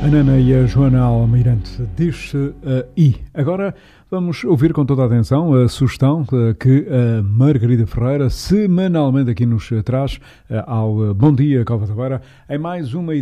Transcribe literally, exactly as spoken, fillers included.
A Nana e a Joana Almirante diz-se uh, I. Agora vamos ouvir com toda a atenção a sugestão uh, que a Margarida Ferreira semanalmente aqui nos traz uh, ao uh, Bom Dia Cova da Beira em mais uma edição